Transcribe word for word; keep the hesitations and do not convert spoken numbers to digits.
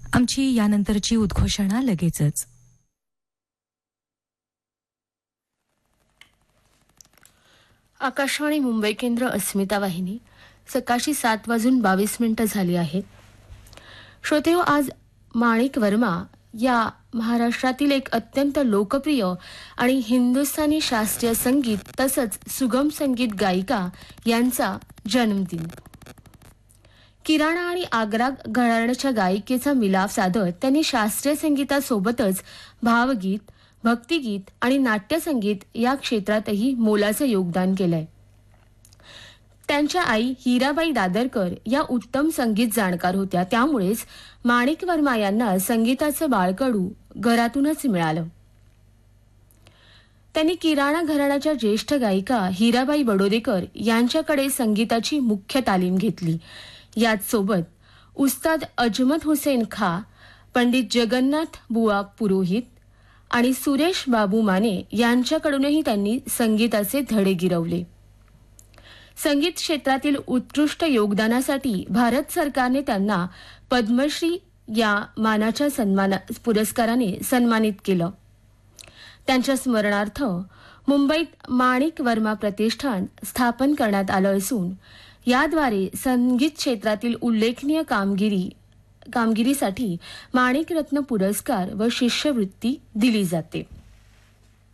आमची यानंतरची उद्घोषणा लगेचच. आकाशवाणी मुंबई केंद्र, अस्मिता वाहिनी. सकाळची सात वाजून बावीस मिनिटं झाली आहेत. श्रोतेहो, आज माणिक वर्मा या महाराष्ट्रातील एक अत्यंत लोकप्रिय आणि हिंदुस्थानी शास्त्रीय संगीत तसंच सुगम संगीत गायिका यांचा जन्मदिन. किराणा आणि आग्रा घराण्याच्या गायिकेचा मिलाफ साधत त्यांनी शास्त्रीय संगीतासोबतच भावगीत, भक्तिगीत आणि नाट्यसंगीत या क्षेत्रातही मोलाचं योगदान केलंय. त्यांच्या आई हिराबाई दादरकर या उत्तम संगीत जाणकार होत्या. त्यामुळेच माणिक वर्मा यांना संगीताचं बाळकडू घरातूनच मिळालं. त्यांनी किराणा घराण्याच्या ज्येष्ठ गायिका हिराबाई बडोदेकर यांच्याकडे संगीताची मुख्य तालीम घेतली. याच सोबत उस्ताद अजमत हुसेन खा, पंडित जगन्नाथ बुवा पुरोहित आणि सुरेश बाबू माने यांच्याकडूनही त्यांनी संगीताचे धडे गिरवले. संगीत क्षेत्रातील उत्कृष्ट योगदानासाठी भारत सरकारने त्यांना पद्मश्री या मानाच्या सन्मान पुरस्काराने सन्मानित केलं. त्यांच्या स्मरणार्थ मुंबईत माणिक वर्मा प्रतिष्ठान स्थापन करण्यात आलं असून याद्वारे संगीत क्षेत्रातील उल्लेखनीय कामगिरी कामगिरीसाठी माणिकरत्न पुरस्कार व शिष्यवृत्ती दिली जाते.